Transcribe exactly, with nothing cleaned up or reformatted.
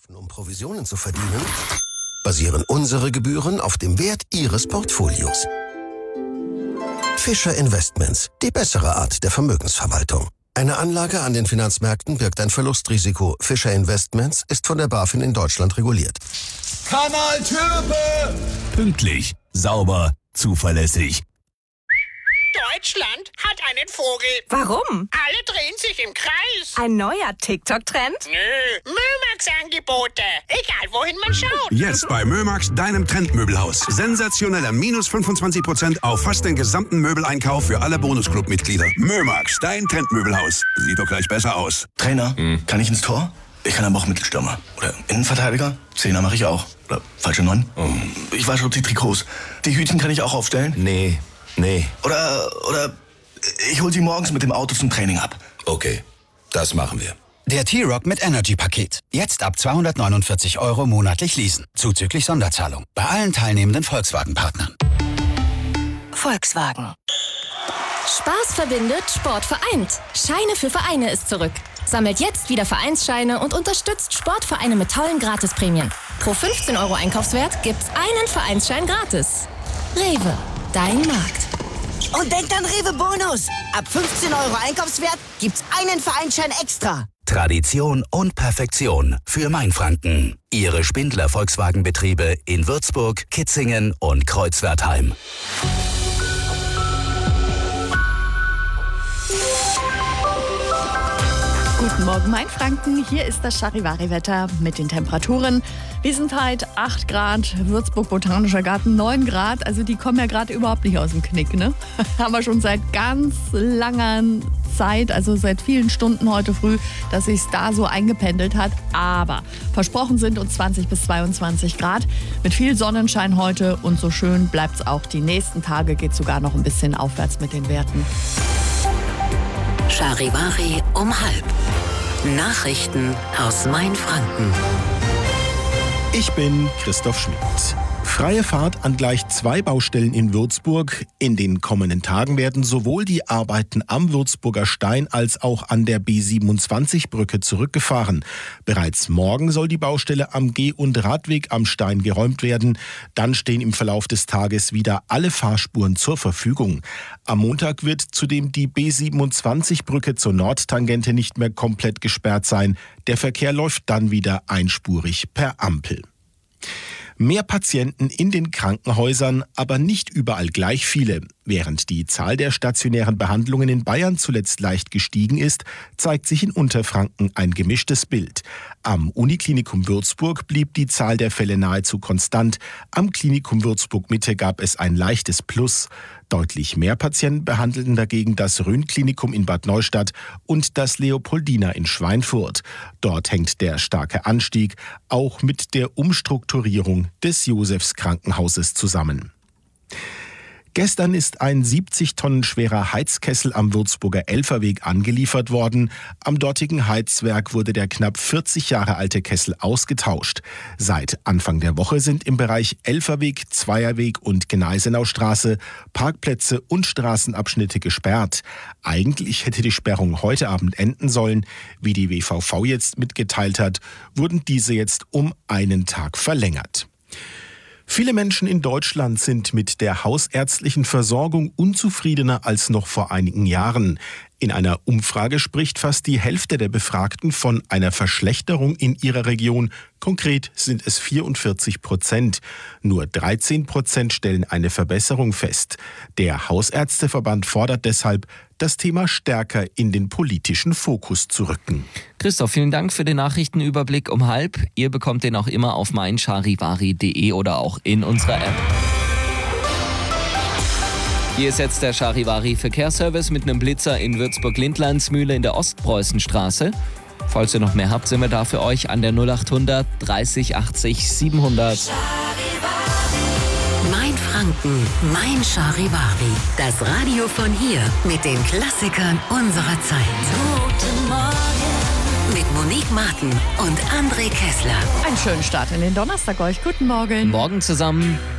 Um Provisionen zu verdienen, basieren unsere Gebühren auf dem Wert Ihres Portfolios. Fischer Investments, die bessere Art der Vermögensverwaltung. Eine Anlage an den Finanzmärkten birgt ein Verlustrisiko. Fischer Investments ist von der BaFin in Deutschland reguliert. Kanal Türpe! Pünktlich, sauber, zuverlässig. Deutschland hat einen Vogel. Warum? Alle drehen sich im Kreis. Ein neuer TikTok-Trend? Nö, Mömax-Angebote. Egal, wohin man schaut. Jetzt bei Mömax, deinem Trendmöbelhaus. Sensationeller minus fünfundzwanzig Prozent auf fast den gesamten Möbeleinkauf für alle Bonusclub-Mitglieder. Mömax, dein Trendmöbelhaus. Sieht doch gleich besser aus. Trainer, hm. kann ich ins Tor? Ich kann aber auch Mittelstürmer. Oder Innenverteidiger. Zehner mache ich auch. Oder falsche Neun. Oh. Ich wasche die Trikots. Die Hütchen kann ich auch aufstellen. Nee. Nee. Oder, oder ich hol sie morgens mit dem Auto zum Training ab. Okay, das machen wir. Der T-Rock mit Energy-Paket. Jetzt ab zweihundertneunundvierzig Euro monatlich leasen. Zuzüglich Sonderzahlung. Bei allen teilnehmenden Volkswagen-Partnern. Volkswagen. Spaß verbindet, Sport vereint. Scheine für Vereine ist zurück. Sammelt jetzt wieder Vereinsscheine und unterstützt Sportvereine mit tollen Gratisprämien. Pro fünfzehn Euro Einkaufswert gibt's einen Vereinsschein gratis. Rewe. Dein Markt. Und denkt an Rewe Bonus. Ab fünfzehn Euro Einkaufswert gibt's einen Vereinsschein extra. Tradition und Perfektion für Mainfranken. Ihre Spindler Volkswagenbetriebe in Würzburg, Kitzingen und Kreuzwertheim. Guten Morgen, Mainfranken. Hier ist das Charivari-Wetter mit den Temperaturen. Wiesenfeld acht Grad, Würzburg Botanischer Garten neun Grad. Also die kommen ja gerade überhaupt nicht aus dem Knick, ne? Haben wir schon seit ganz langer Zeit, also seit vielen Stunden heute früh, dass sich's da so eingependelt hat. Aber versprochen sind uns zwanzig bis zweiundzwanzig Grad mit viel Sonnenschein heute. Und so schön bleibt's auch die nächsten Tage. Geht sogar noch ein bisschen aufwärts mit den Werten. Charivari um halb. Nachrichten aus Mainfranken. Ich bin Christoph Schmidt. Freie Fahrt an gleich zwei Baustellen in Würzburg. In den kommenden Tagen werden sowohl die Arbeiten am Würzburger Stein als auch an der B siebenundzwanzig Brücke zurückgefahren. Bereits morgen soll die Baustelle am Geh- und Radweg am Stein geräumt werden. Dann stehen im Verlauf des Tages wieder alle Fahrspuren zur Verfügung. Am Montag wird zudem die B siebenundzwanzig Brücke zur Nordtangente nicht mehr komplett gesperrt sein. Der Verkehr läuft dann wieder einspurig per Ampel. Mehr Patienten in den Krankenhäusern, aber nicht überall gleich viele. Während die Zahl der stationären Behandlungen in Bayern zuletzt leicht gestiegen ist, zeigt sich in Unterfranken ein gemischtes Bild. Am Uniklinikum Würzburg blieb die Zahl der Fälle nahezu konstant. Am Klinikum Würzburg Mitte gab es ein leichtes Plus. Deutlich mehr Patienten behandelten dagegen das Rhön-Klinikum in Bad Neustadt und das Leopoldina in Schweinfurt. Dort hängt der starke Anstieg auch mit der Umstrukturierung des Josefs-Krankenhauses zusammen. Gestern ist ein siebzig Tonnen schwerer Heizkessel am Würzburger Elferweg angeliefert worden. Am dortigen Heizwerk wurde der knapp vierzig Jahre alte Kessel ausgetauscht. Seit Anfang der Woche sind im Bereich Elferweg, Zweierweg und Gneisenaustraße Parkplätze und Straßenabschnitte gesperrt. Eigentlich hätte die Sperrung heute Abend enden sollen. Wie die W V V jetzt mitgeteilt hat, wurden diese jetzt um einen Tag verlängert. Viele Menschen in Deutschland sind mit der hausärztlichen Versorgung unzufriedener als noch vor einigen Jahren. In einer Umfrage spricht fast die Hälfte der Befragten von einer Verschlechterung in ihrer Region. Konkret sind es vierundvierzig Prozent. Nur dreizehn Prozent stellen eine Verbesserung fest. Der Hausärzteverband fordert deshalb, das Thema stärker in den politischen Fokus zu rücken. Christoph, vielen Dank für den Nachrichtenüberblick um halb. Ihr bekommt den auch immer auf mein charivari punkt de oder auch in unserer App. Hier ist jetzt der Charivari Verkehrsservice mit einem Blitzer in Würzburg-Lindlandsmühle in der Ostpreußenstraße. Falls ihr noch mehr habt, sind wir da für euch an der null achthundert dreißig achtzig siebenhundert. Mainfranken, mein Charivari. Das Radio von hier mit den Klassikern unserer Zeit. Guten Morgen. Mit Monique Martin und André Kessler. Einen schönen Start in den Donnerstag euch. Guten Morgen. Morgen zusammen.